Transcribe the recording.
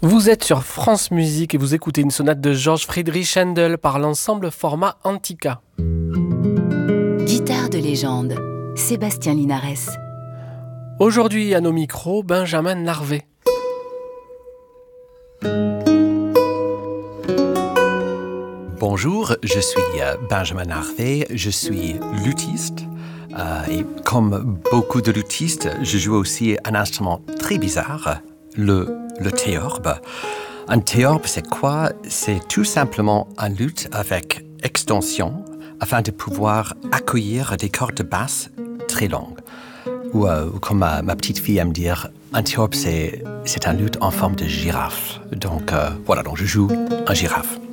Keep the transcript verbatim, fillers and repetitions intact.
Vous êtes sur France Musique et vous écoutez une sonate de Georges Friedrich Händel par l'ensemble Format Antica. Guitare de légende, Sébastien Linares. Aujourd'hui à nos micros, Benjamin Narvé. Bonjour, je suis Benjamin Narvé, je suis luthiste. Euh, et comme beaucoup de luthistes, je joue aussi un instrument très bizarre, le, le théorbe. Un théorbe, c'est quoi? C'est tout simplement un luth avec extension afin de pouvoir accueillir des cordes basses très longues. Ou, euh, ou comme ma, ma petite fille aime dire, un théorbe, c'est, c'est un luth en forme de girafe. Donc euh, voilà, donc je joue un girafe.